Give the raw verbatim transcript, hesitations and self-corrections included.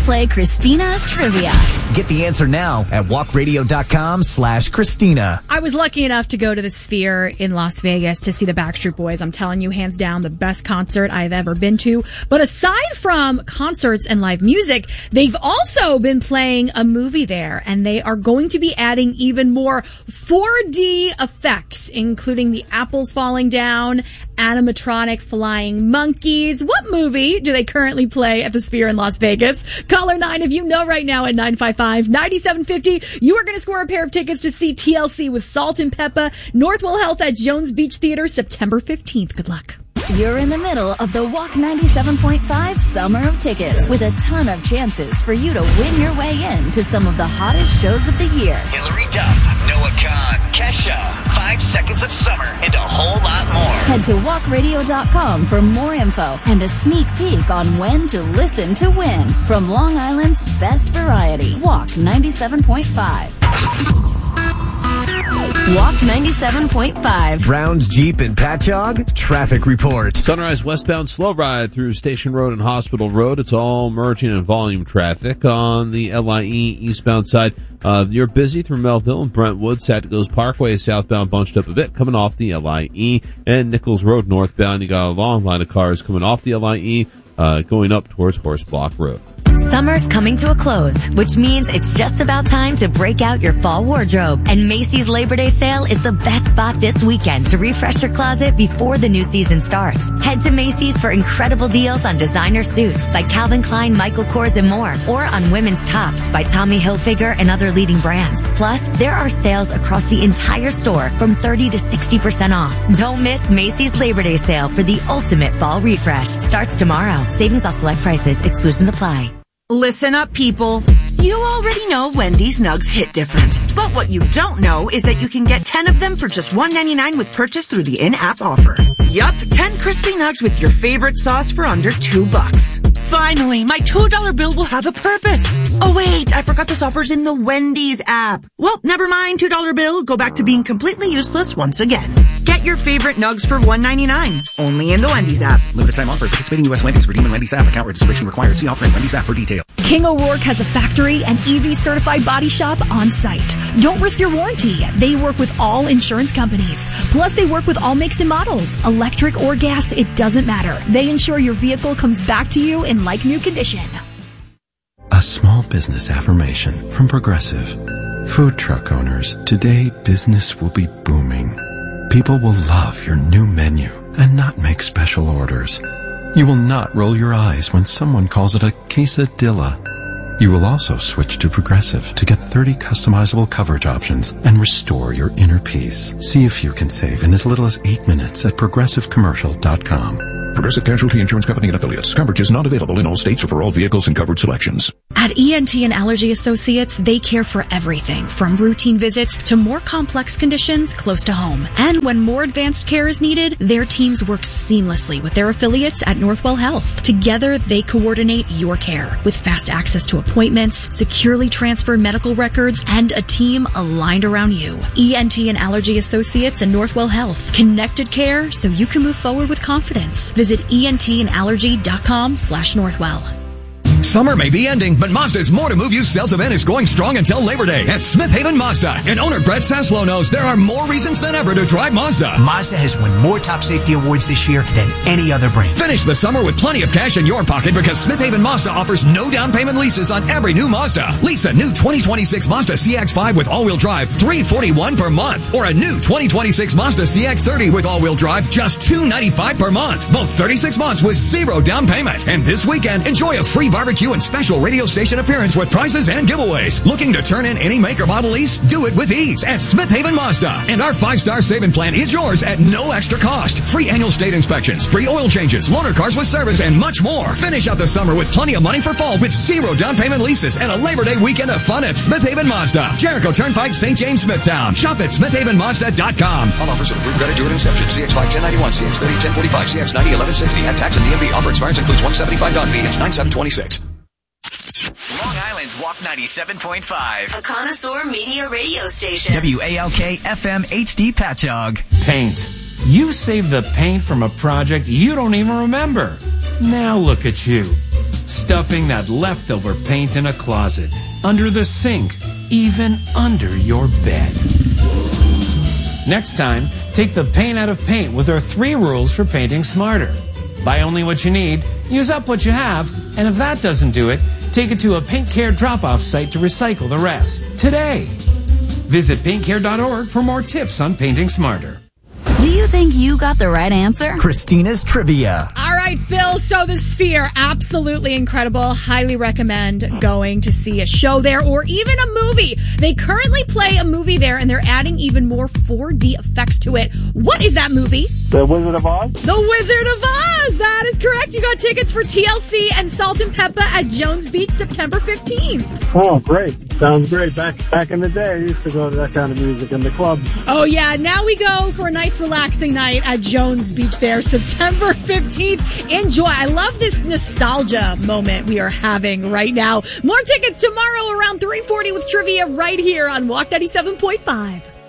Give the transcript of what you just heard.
play Christina's Trivia. Get the answer now at walkradio.com slash Christina. I was lucky enough to go to the Sphere in Las Vegas to see the Backstreet Boys. I'm telling you, hands down, the best concert I've ever been to. But aside from concerts and live music, they've also been playing a movie there, and they are going to be adding even more four D effects, including the apples falling down, animatronic flying monkeys. What movie do they currently play at the Sphere in Las Vegas? Caller nine if you know right now at nine five five, nine seven five zero. You are going to score a pair of tickets to see T L C with Salt and Peppa, Northwell Health at Jones Beach Theater, September fifteenth. Good luck. You're in the middle of the Walk ninety-seven point five Summer of Tickets with a ton of chances for you to win your way in to some of the hottest shows of the year. Hillary Duff, Noah Khan, Kesha, Five Seconds of Summer, and a whole lot more. Head to walk radio dot com for more info and a sneak peek on when to listen to win from Long Island's best variety. Walk ninety-seven point five. Walk ninety-seven point five. Browns, Jeep, and Patchogue traffic report. Sunrise westbound slow ride through Station Road and Hospital Road. It's all merging in volume traffic. On the L I E eastbound side, uh, you're busy through Melville and Brentwood. Satigos Parkway is southbound, bunched up a bit coming off the L I E. And Nichols Road northbound, you got a long line of cars coming off the L I E, uh, going up towards Horse Block Road. Summer's coming to a close, which means it's just about time to break out your fall wardrobe. And Macy's Labor Day sale is the best spot this weekend to refresh your closet before the new season starts. Head to Macy's for incredible deals on designer suits by Calvin Klein, Michael Kors, and more, or on women's tops by Tommy Hilfiger and other leading brands. Plus, there are sales across the entire store from thirty to sixty percent off. Don't miss Macy's Labor Day sale for the ultimate fall refresh. Starts tomorrow. Savings off select prices. Exclusions apply. Listen up, people. You already know Wendy's Nugs hit different. But what you don't know is that you can get ten of them for just one ninety-nine with purchase through the in-app offer. Yup, ten crispy nugs with your favorite sauce for under two bucks. Finally, my two dollar bill will have a purpose. Oh wait, I forgot this offer's in the Wendy's app. Well, never mind, two dollar bill. Go back to being completely useless once again. Get your favorite nugs for one ninety-nine. Only in the Wendy's app. Limited time offer. Participating U S Wendy's. Redeem in Wendy's app. Account registration required. See offer in Wendy's app for details. King O'Rourke has a factory and E V certified body shop on site. Don't risk your warranty. They work with all insurance companies. Plus, they work with all makes and models. Electric or gas, it doesn't matter. They ensure your vehicle comes back to you in like new condition. A small business affirmation from Progressive. Food truck owners, today business will be booming. People will love your new menu and not make special orders. You will not roll your eyes when someone calls it a quesadilla. You will also switch to Progressive to get thirty customizable coverage options and restore your inner peace. See if you can save in as little as eight minutes at progressive commercial dot com. Progressive Casualty Insurance Company and Affiliates. Coverage is not available in all states or for all vehicles and covered selections. At E N T and Allergy Associates, they care for everything from routine visits to more complex conditions close to home. And when more advanced care is needed, their teams work seamlessly with their affiliates at Northwell Health. Together, they coordinate your care with fast access to appointments, securely transferred medical records, and a team aligned around you. E N T and Allergy Associates and Northwell Health. Connected care so you can move forward with confidence. Visit E N T and allergy dot com slash Northwell. Summer may be ending, but Mazda's More to Move You sales event is going strong until Labor Day at Smith Haven Mazda. And owner Brett Saslow knows there are more reasons than ever to drive Mazda. Mazda has won more top safety awards this year than any other brand. Finish the summer with plenty of cash in your pocket because Smith Haven Mazda offers no down payment leases on every new Mazda. Lease a new twenty twenty-six Mazda C X five with all-wheel drive, three hundred forty-one dollars per month. Or a new twenty twenty-six Mazda C X thirty with all-wheel drive, just two hundred ninety-five dollars per month. Both thirty-six months with zero down payment. And this weekend, enjoy a free barbecue and special radio station appearance with prizes and giveaways. Looking to turn in any make or model lease? Do it with ease at Smith Haven Mazda. And our five-star saving plan is yours at no extra cost. Free annual state inspections, free oil changes, loaner cars with service, and much more. Finish out the summer with plenty of money for fall with zero down payment leases and a Labor Day weekend of fun at Smith Haven Mazda. Jericho Turnpike, Saint James, Smithtown. Shop at smith haven mazda dot com. All offers of approved credit due at inception. C X five ten ninety-one, C X thirty ten forty-five, C X ninety eleven sixty. Had tax and D M V. Offer expires includes one seventy-five dollars fee. It's nine seven twenty-six. Long Island's Walk ninety-seven point five. A connoisseur media radio station. W A L K F M H D Patchogue. Paint. You saved the paint from a project you don't even remember. Now look at you. stuffing that leftover paint in a closet, under the sink, even under your bed. Next time, take the paint out of paint with our three rules for painting smarter. Buy only what you need, use up what you have, and if that doesn't do it, take it to a Paint Care drop-off site to recycle the rest. Today. Visit paint care dot org for more tips on painting smarter. Do you think you got the right answer? Christina's Trivia. All right, Phil. So the Sphere, absolutely incredible. Highly recommend going to see a show there or even a movie. They currently play a movie there and they're adding even more four D effects to it. What is that movie? The Wizard of Oz? The Wizard of Oz. That is correct. You got tickets for T L C and Salt and Pepper at Jones Beach September fifteenth. Oh, great. Sounds great. Back back in the day, I used to go to that kind of music in the clubs. Oh, yeah. Now we go for a nice relaxing night at Jones Beach there, September fifteenth. Enjoy. I love this nostalgia moment we are having right now. More tickets tomorrow around three forty with trivia right here on Walk ninety-seven point five.